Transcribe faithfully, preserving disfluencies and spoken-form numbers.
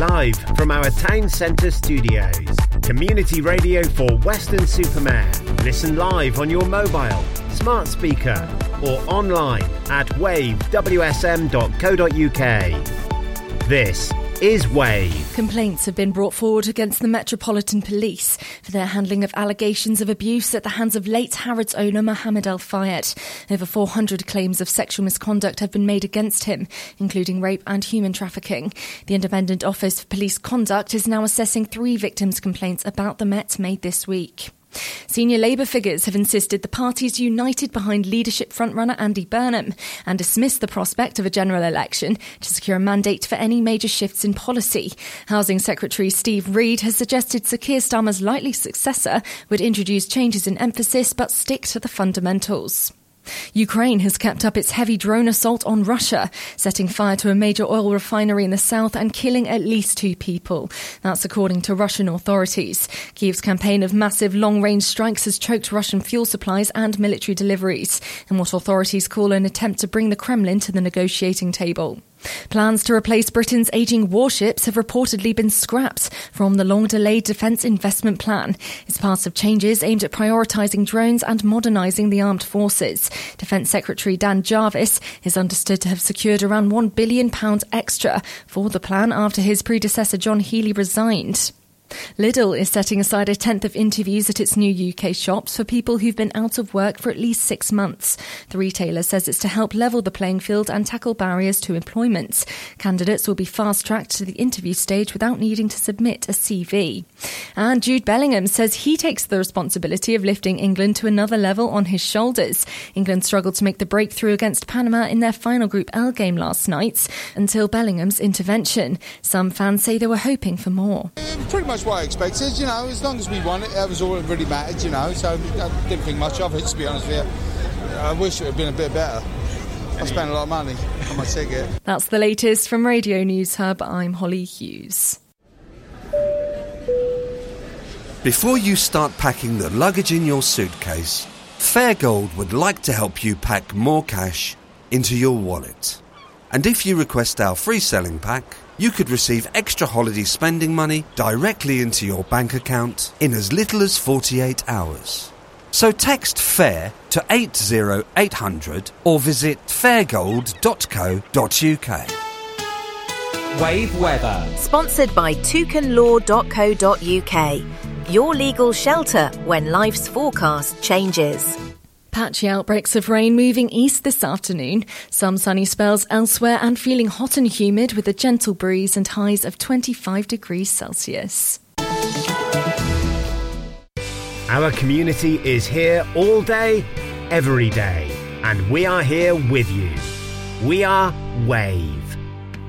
Live from our town centre studios. Community radio for Weston-super-Mare. Listen live on your mobile, smart speaker or online at wave w s m dot co dot u k. This is Wave. Complaints have been brought forward against the Metropolitan Police for their handling of allegations of abuse at the hands of late Harrods owner Mohammed Al Fayed. Over four hundred claims of sexual misconduct have been made against him, including rape and human trafficking. The Independent Office for Police Conduct is now assessing three victims' complaints about the Met made this week. Senior Labour figures have insisted the party is united behind leadership frontrunner Andy Burnham and dismissed the prospect of a general election to secure a mandate for any major shifts in policy. Housing Secretary Steve Reid has suggested Sir Keir Starmer's likely successor would introduce changes in emphasis but stick to the fundamentals. Ukraine has kept up its heavy drone assault on Russia, setting fire to a major oil refinery in the south and killing at least two people. That's according to Russian authorities. Kyiv's campaign of massive long-range strikes has choked Russian fuel supplies and military deliveries, in what authorities call an attempt to bring the Kremlin to the negotiating table. Plans to replace Britain's ageing warships have reportedly been scrapped from the long-delayed Defence Investment Plan. It's part of changes aimed at prioritising drones and modernising the armed forces. Defence Secretary Dan Jarvis is understood to have secured around one billion pounds extra for the plan after his predecessor John Healey resigned. Lidl is setting aside a tenth of interviews at its new U K shops for people who've been out of work for at least six months. The retailer says it's to help level the playing field and tackle barriers to employment. Candidates will be fast-tracked to the interview stage without needing to submit a C V. And Jude Bellingham says he takes the responsibility of lifting England to another level on his shoulders. England struggled to make the breakthrough against Panama in their final Group L game last night until Bellingham's intervention. Some fans say they were hoping for more. Pretty much what I expected, you know, as long as we won it, that was all that really mattered, you know, so I didn't think much of it, to be honest with you. I wish it had been a bit better. I spent a lot of money on my ticket. That's the latest from Radio News Hub. I'm Holly Hughes. Before you start packing the luggage in your suitcase, Fairgold would like to help you pack more cash into your wallet. And if you request our free selling pack, you could receive extra holiday spending money directly into your bank account in as little as forty-eight hours. So text FAIR to eight zero eight hundred or visit fairgold dot co dot u k. Wave Weather. Sponsored by toucan law dot co dot u k. Your legal shelter when life's forecast changes. Patchy outbreaks of rain moving east this afternoon. Some sunny spells elsewhere and feeling hot and humid with a gentle breeze and highs of twenty-five degrees Celsius. Our community is here all day, every day, and we are here with you. We are Wave.